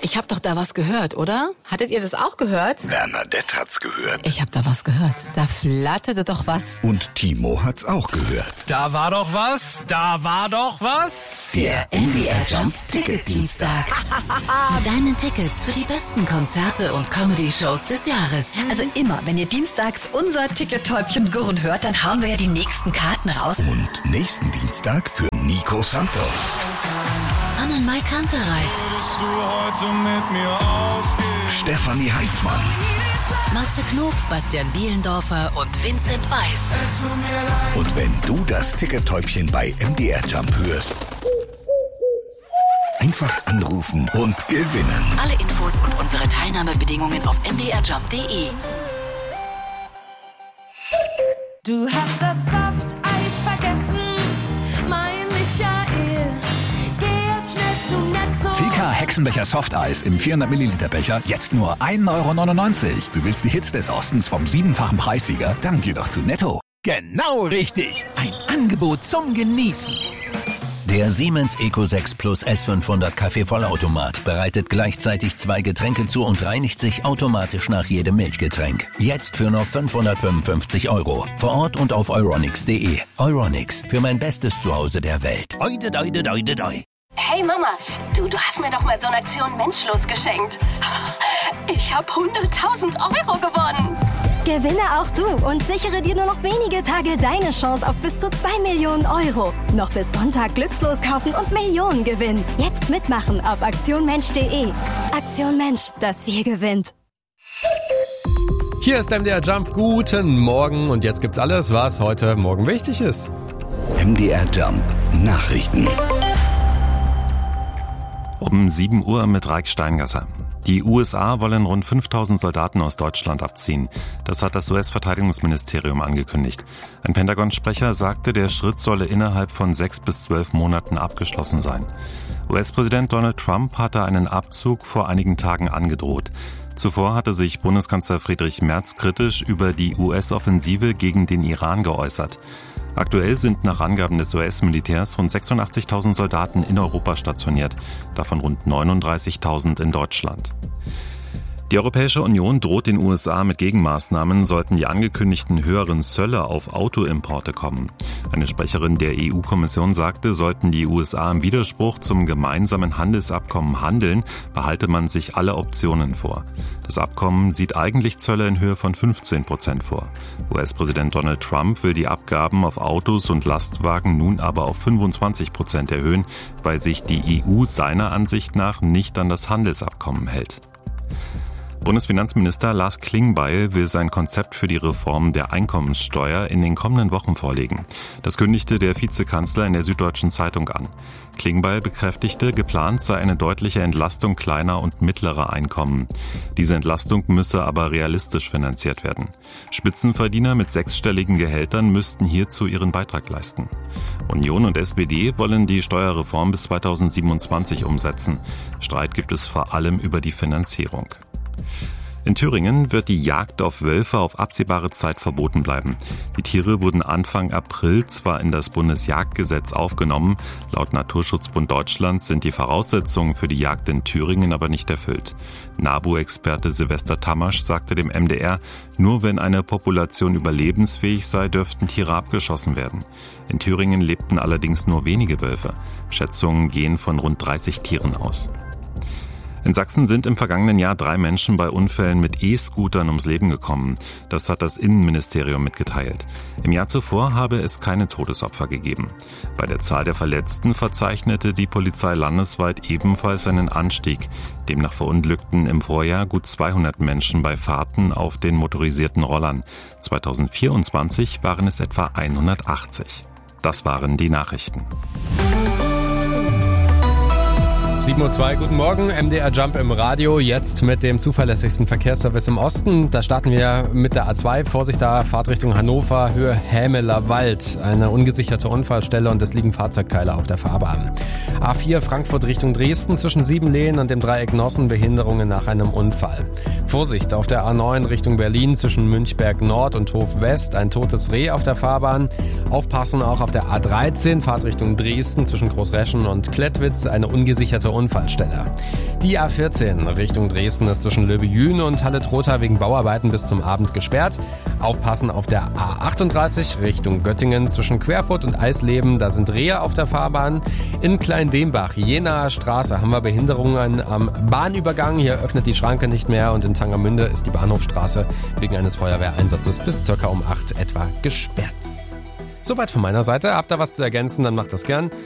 Ich hab doch da was gehört, oder? Hattet ihr das auch gehört? Bernadette hat's gehört. Ich hab da was gehört. Da flatterte doch was. Und Timo hat's auch gehört. Da war doch was. Der MDR Jump Ticketdienstag. Mit deinen Tickets für die besten Konzerte und Comedy-Shows des Jahres. Also immer, wenn ihr dienstags unser Ticket-Täubchen gurren hört, dann hauen wir ja die nächsten Karten raus. Und nächsten Dienstag für Nico Santos. Annenmai Kantereit. Stefanie Heitzmann. Matze Knob, Bastian Bielendorfer und Vincent Weiss. Und wenn du das Tickettäubchen bei MDR Jump hörst, einfach anrufen und gewinnen. Alle Infos und unsere Teilnahmebedingungen auf mdrjump.de. Du hast das Softeis vergessen, mein Michael. Geh jetzt schnell zu Netto. TK Hexenbecher Softeis im 400 Milliliter Becher jetzt nur 1,99 €. Du willst die Hits des Ostens vom 7-fachen Preissieger? Dann geh doch zu Netto. Genau richtig. Ein Angebot zum Genießen. Der Siemens Eco 6 Plus S500 Kaffeevollautomat bereitet gleichzeitig 2 Getränke zu und reinigt sich automatisch nach jedem Milchgetränk. Jetzt für noch 555 €. Vor Ort und auf euronics.de. Euronics, für mein bestes Zuhause der Welt. Oide, doide, doide, doi. Hey Mama, du hast mir doch mal so eine Aktion Menschlos geschenkt. Ich habe 100.000 € gewonnen. Gewinne auch du und sichere dir nur noch wenige Tage deine Chance auf bis zu 2 Millionen €. Noch bis Sonntag glückslos kaufen und Millionen gewinnen. Jetzt mitmachen auf aktionmensch.de. Aktion Mensch, das Wir gewinnt. Hier ist MDR Jump. Guten Morgen. Und jetzt gibt's alles, was heute Morgen wichtig ist. MDR Jump Nachrichten. Um 7 Uhr mit Raik Steingasser. Die USA wollen rund 5.000 Soldaten aus Deutschland abziehen. Das hat das US-Verteidigungsministerium angekündigt. Ein Pentagon-Sprecher sagte, der Schritt solle innerhalb von 6 bis 12 Monaten abgeschlossen sein. US-Präsident Donald Trump hatte einen Abzug vor einigen Tagen angedroht. Zuvor hatte sich Bundeskanzler Friedrich Merz kritisch über die US-Offensive gegen den Iran geäußert. Aktuell sind nach Angaben des US-Militärs rund 86.000 Soldaten in Europa stationiert, davon rund 39.000 in Deutschland. Die Europäische Union droht den USA mit Gegenmaßnahmen, sollten die angekündigten höheren Zölle auf Autoimporte kommen. Eine Sprecherin der EU-Kommission sagte, sollten die USA im Widerspruch zum gemeinsamen Handelsabkommen handeln, behalte man sich alle Optionen vor. Das Abkommen sieht eigentlich Zölle in Höhe von 15% vor. US-Präsident Donald Trump will die Abgaben auf Autos und Lastwagen nun aber auf 25% erhöhen, weil sich die EU seiner Ansicht nach nicht an das Handelsabkommen hält. Bundesfinanzminister Lars Klingbeil will sein Konzept für die Reform der Einkommenssteuer in den kommenden Wochen vorlegen. Das kündigte der Vizekanzler in der Süddeutschen Zeitung an. Klingbeil bekräftigte, geplant sei eine deutliche Entlastung kleiner und mittlerer Einkommen. Diese Entlastung müsse aber realistisch finanziert werden. Spitzenverdiener mit 6-stelligen Gehältern müssten hierzu ihren Beitrag leisten. Union und SPD wollen die Steuerreform bis 2027 umsetzen. Streit gibt es vor allem über die Finanzierung. In Thüringen wird die Jagd auf Wölfe auf absehbare Zeit verboten bleiben. Die Tiere wurden Anfang April zwar in das Bundesjagdgesetz aufgenommen, laut Naturschutzbund Deutschlands sind die Voraussetzungen für die Jagd in Thüringen aber nicht erfüllt. NABU-Experte Silvester Tamasch sagte dem MDR, nur wenn eine Population überlebensfähig sei, dürften Tiere abgeschossen werden. In Thüringen lebten allerdings nur wenige Wölfe. Schätzungen gehen von rund 30 Tieren aus. In Sachsen sind im vergangenen Jahr 3 Menschen bei Unfällen mit E-Scootern ums Leben gekommen. Das hat das Innenministerium mitgeteilt. Im Jahr zuvor habe es keine Todesopfer gegeben. Bei der Zahl der Verletzten verzeichnete die Polizei landesweit ebenfalls einen Anstieg. Demnach verunglückten im Vorjahr gut 200 Menschen bei Fahrten auf den motorisierten Rollern. 2024 waren es etwa 180. Das waren die Nachrichten. 7:02 Uhr, guten Morgen, MDR Jump im Radio, jetzt mit dem zuverlässigsten Verkehrsservice im Osten. Da starten wir mit der A2, Vorsicht da, Fahrtrichtung Hannover, Höhe Hämeler Wald. Eine ungesicherte Unfallstelle und es liegen Fahrzeugteile auf der Fahrbahn. A4 Frankfurt Richtung Dresden, zwischen Siebenlehen und dem Dreieck Nossen, Behinderungen nach einem Unfall. Vorsicht auf der A9 Richtung Berlin, zwischen Münchberg Nord und Hof West, ein totes Reh auf der Fahrbahn. Aufpassen auch auf der A13, Fahrtrichtung Dresden, zwischen Großreschen und Klettwitz, eine ungesicherte Unfallstelle. Die A14 Richtung Dresden ist zwischen Löbejün und Halle-Trotha wegen Bauarbeiten bis zum Abend gesperrt. Aufpassen auf der A38 Richtung Göttingen zwischen Querfurt und Eisleben, da sind Rehe auf der Fahrbahn. In Klein-Dembach, Jenaer Straße, haben wir Behinderungen am Bahnübergang. Hier öffnet die Schranke nicht mehr und in Tangermünde ist die Bahnhofstraße wegen eines Feuerwehreinsatzes bis ca. um 8 etwa gesperrt. Soweit von meiner Seite. Habt ihr was zu ergänzen, dann macht das gern.